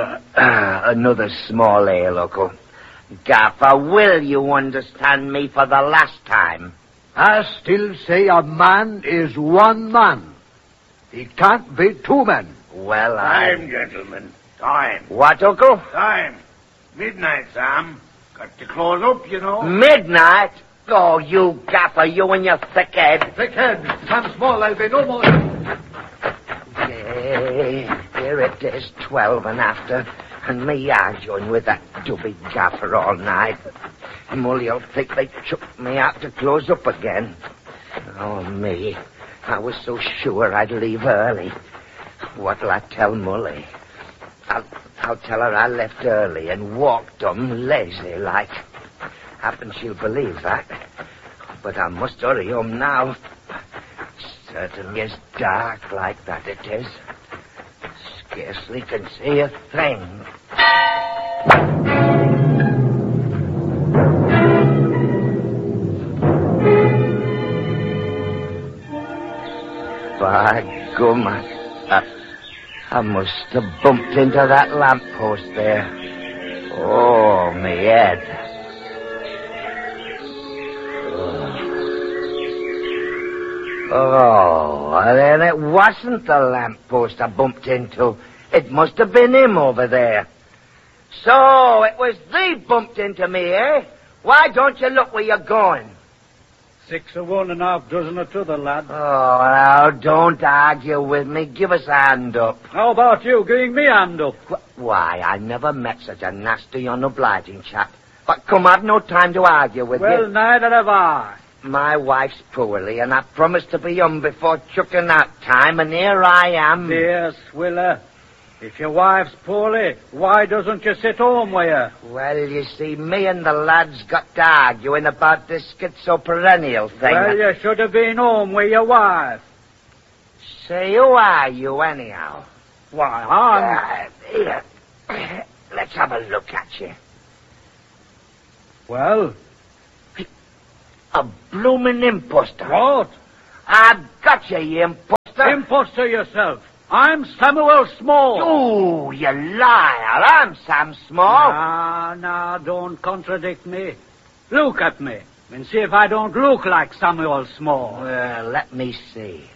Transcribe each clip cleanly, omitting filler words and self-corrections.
Another small ale, Uncle. Gaffer, will you understand me for the last time? I still say a man is one man. He can't be two men. Well, Time, gentlemen. Time. What, Uncle? Time. Midnight, Sam. Got to close up, you know. Midnight? Oh, you Gaffer, you and your thick head. Thick head. Sam Small, I'll be no more. Here it is, 12 and after, and me arguing with that dubby Gaffer all night. Mully'll think they chucked me out to close up again. Oh, me. I was so sure I'd leave early. What'll I tell Mully? I'll tell her I left early and walked lazy like. Happen she'll believe that. But I must hurry home now. Certainly is dark like that it is. Scarcely can see a thing. By gum, I must have bumped into that lamppost there. Oh, me head. Oh, then it wasn't the lamppost I bumped into. It must have been him over there. So, it was thee bumped into me, eh? Why don't you look where you're going? 6 of one and half dozen of t'other, lad. Oh, now, don't argue with me. Give us a hand up. How about you giving me a hand up? Why, I never met such a nasty, unobliging chap. But come, I've no time to argue with you. Well, neither have I. My wife's poorly, and I promised to be home before chucking out time, and here I am. Dear Swiller, if your wife's poorly, why doesn't you sit home with her? Well, you see, me and the lads got to arguing about this schizoperennial thing. Well, you should have been home with your wife. Say, who are you, anyhow? Why, I'm... Here, let's have a look at you. Well? A bloomin' imposter. What? I've got you, you imposter. Imposter yourself. I'm Samuel Small. Oh, you liar. I'm Sam Small. Nah, don't contradict me. Look at me and see if I don't look like Samuel Small. Well, let me see.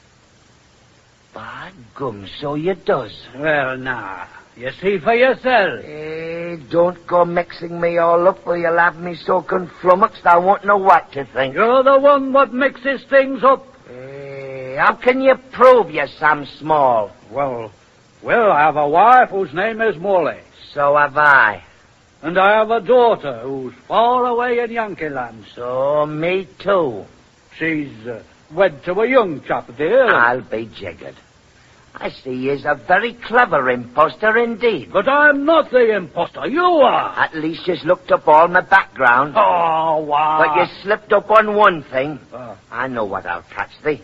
By gum, so you does. Well, now, you see for yourself. Don't go mixing me all up or you'll have me so conflummoxed I won't know what to think. You're the one what mixes things up. How can you prove you're Sam Small? Well, I have a wife whose name is Molly. So have I. And I have a daughter who's far away in Yankee land. So me too. She's wed to a young chap there. I'll be jiggered. I see he's a very clever imposter indeed. But I'm not the imposter. You are. At least you've looked up all my background. Oh, wow. But you slipped up on one thing. I know what I'll catch thee.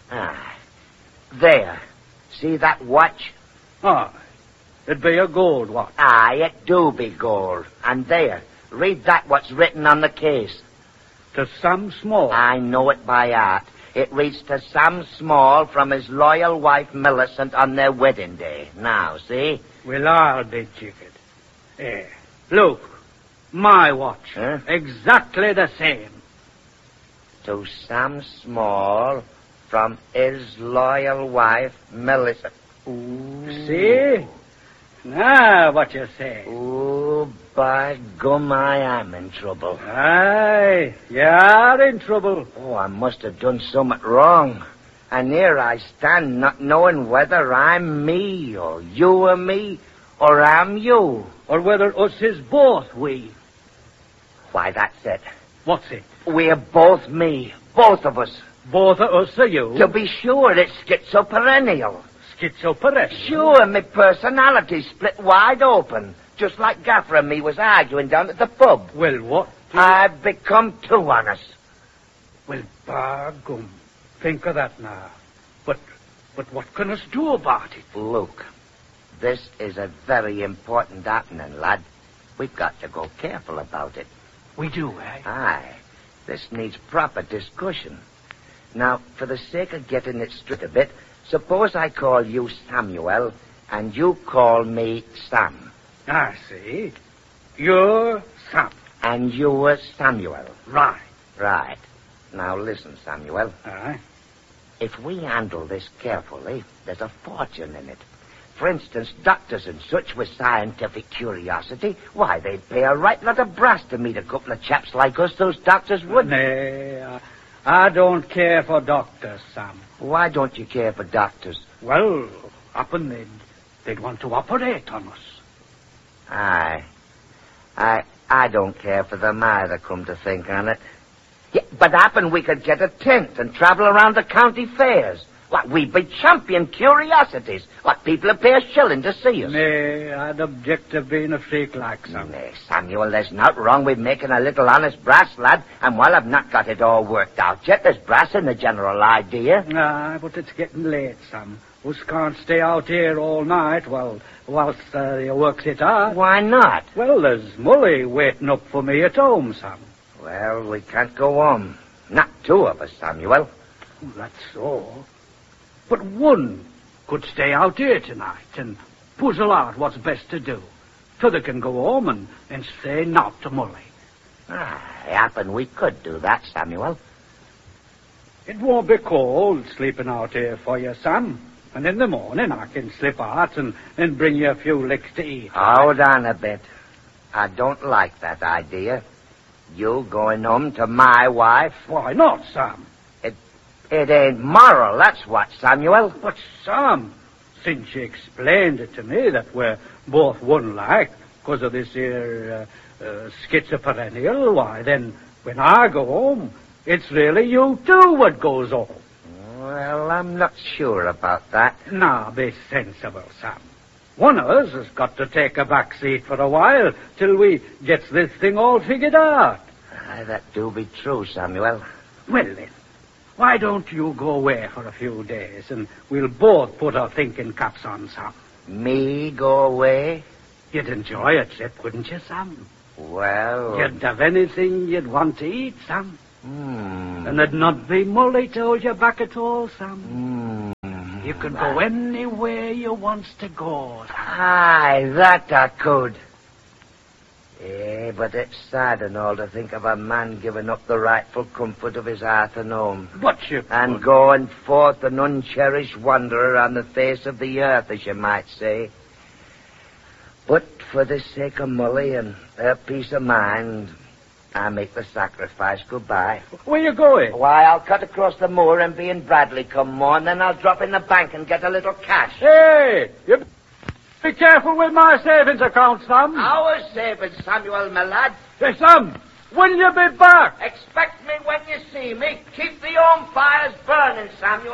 There. See that watch? It'd be a gold watch. It do be gold. And there. Read that what's written on the case. To Sam Small. I know it by heart. It reads to Sam Small from his loyal wife Millicent on their wedding day. Now, see? Well, I'll be jiggered. Look. My watch. Huh? Exactly the same. To Sam Small from his loyal wife Millicent. Ooh. See? Now, what you say? Oh, by gum, I am in trouble. Aye, you're in trouble. Oh, I must have done something wrong. And here I stand, not knowing whether I'm me, or you are me, or I'm you. Or whether us is both we. Why, that's it. What's it? We're both me, both of us. Both of us are you? To be sure, it's schizoperennial. Schizophrenic? Sure, my personality split wide open, just like Gaffer and me was arguing down at the pub. Well, what? I've become too honest. Well, by gum, think of that now. But what can us do about it? Look, this is a very important happening, lad. We've got to go careful about it. We do, eh? Aye. This needs proper discussion. Now, for the sake of getting it straight a bit, suppose I call you Samuel, And you call me Sam. I see. You're Sam. And you were Samuel. Right. Right. Now listen, Samuel. Aye. If we handle this carefully, there's a fortune in it. For instance, doctors and such with scientific curiosity, why, they'd pay a right lot of brass to meet a couple of chaps like us, those doctors would. Nay, I don't care for doctors, Sam. Why don't you care for doctors? Well, happen they'd want to operate on us. Aye. I don't care for them either, come to think on it. Yeah, but happen we could get a tent and travel around the county fairs. What, we'd be champion curiosities. What, people would pay a shilling to see us. Nay, I'd object to being a freak like Sam. Nay, Samuel, there's not wrong with making a little honest brass, lad. And while I've not got it all worked out yet, there's brass in the general idea. Aye, but it's getting late, Sam. Us can't stay out here all night whilst you works it out. Why not? Well, there's Mully waiting up for me at home, Sam. Well, we can't go on. Not two of us, Samuel. That's so. But one could stay out here tonight and puzzle out what's best to do. So they can go home and say not to Mully. Happen we could do that, Samuel. It won't be cold sleeping out here for you, Sam. And in the morning I can slip out and bring you a few licks to eat. Hold on a bit. I don't like that idea. You going home to my wife? Why not, Sam? It ain't moral, that's what, Samuel. But, Sam, since you explained it to me that we're both one-like because of this here schizoperennial, why, then when I go home, it's really you too what goes home. Well, I'm not sure about that. Now, be sensible, Sam. One of us has got to take a back seat for a while till we gets this thing all figured out. That do be true, Samuel. Well, then, why don't you go away for a few days and we'll both put our thinking caps on, Sam? Me go away? You'd enjoy a trip, wouldn't you, Sam? Well... You'd have anything you'd want to eat, Sam. And there'd not be Mully to hold you back at all, Sam. You could go anywhere you wants to go, Sam. Aye, that I could. Yeah, but it's sad and all to think of a man giving up the rightful comfort of his hearth and home. But you And could. going forth an uncherished wanderer on the face of the earth, as you might say. But for the sake of Mully and her peace of mind, I make the sacrifice. Goodbye. Where you going? Why, I'll cut across the moor and be in Bradley come morn, then I'll drop in the bank and get a little cash. Hey, you be careful with my savings account, Sam. Our savings, Samuel, my lad. Hey, Sam, when you be back? Expect me when you see me. Keep the home fires burning, Samuel.